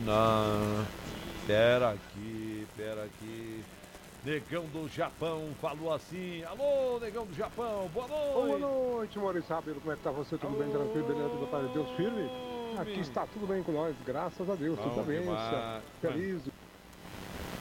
Não, pera aqui. Negão do Japão falou assim. Alô, Negão do Japão, boa Boa noite. noite, Maurício Rápido. Como é que tá você? Tudo bem, tranquilo, beleza? Da paz de Deus firme? Aqui Homem. está tudo bem com nós, graças a Deus. Tudo na Bom bênção. demais. Feliz.